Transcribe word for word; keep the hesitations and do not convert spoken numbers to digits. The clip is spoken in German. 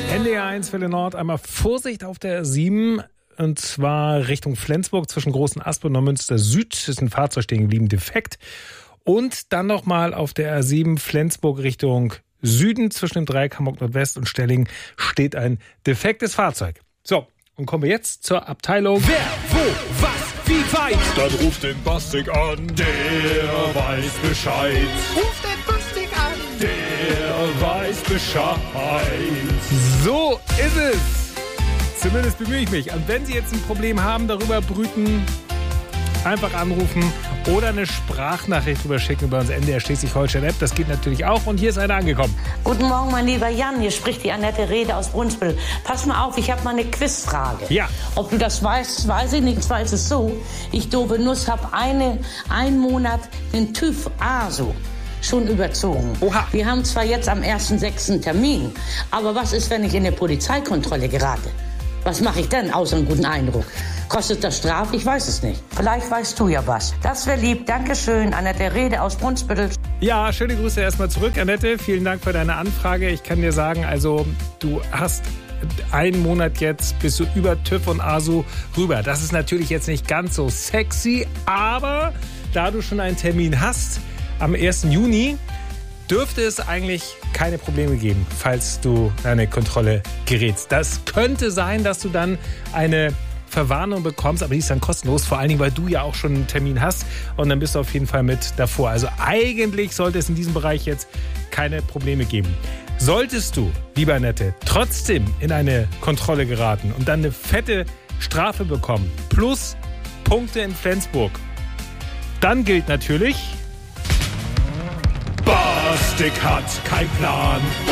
N D R eins Welle Nord, einmal Vorsicht auf der R sieben. Und zwar Richtung Flensburg zwischen Großen Aspe und Neumünster Süd ist ein Fahrzeug stehen geblieben, defekt. Und dann nochmal auf der R sieben Flensburg Richtung Süden zwischen dem Dreieck Hamburg Nordwest und Stellingen steht ein defektes Fahrzeug. So, und kommen wir jetzt zur Abteilung Wer, wo, was, wie weit? Dann ruft den Bastik an, der weiß Bescheid. Ruft den Bastik an, der weiß Bescheid. So ist es. Zumindest bemühe ich mich. Und wenn Sie jetzt ein Problem haben, darüber brüten, einfach anrufen oder eine Sprachnachricht drüber schicken über unsere N D R Schleswig-Holstein-App. Das geht natürlich auch. Und hier ist einer angekommen. Guten Morgen, mein lieber Jan. Hier spricht die Annette Rede aus Brunsbüttel. Pass mal auf, ich habe mal eine Quizfrage. Ja. Ob du das weißt, weiß ich nicht. Zwar ist es so, ich, doofe Nuss, habe eine, einen Monat den TÜV A S O schon überzogen. Oha. Wir haben zwar jetzt am ersten sechsten Termin, aber was ist, wenn ich in eine Polizeikontrolle gerate? Was mache ich denn, außer einen guten Eindruck? Kostet das Strafe? Ich weiß es nicht. Vielleicht weißt du ja was. Das wäre lieb. Dankeschön, Annette Rede aus Brunsbüttel. Ja, schöne Grüße erstmal zurück, Annette. Vielen Dank für deine Anfrage. Ich kann dir sagen, also du hast einen Monat jetzt, bist du über TÜV und A S O rüber. Das ist natürlich jetzt nicht ganz so sexy, aber da du schon einen Termin hast, am ersten Juni, dürfte es eigentlich keine Probleme geben, falls du eine Kontrolle gerätst. Das könnte sein, dass du dann eine Verwarnung bekommst, aber die ist dann kostenlos, vor allen Dingen, weil du ja auch schon einen Termin hast und dann bist du auf jeden Fall mit davor. Also eigentlich sollte es in diesem Bereich jetzt keine Probleme geben. Solltest du, lieber Annette, trotzdem in eine Kontrolle geraten und dann eine fette Strafe bekommen, plus Punkte in Flensburg, dann gilt natürlich: Bastik hat keinen Plan.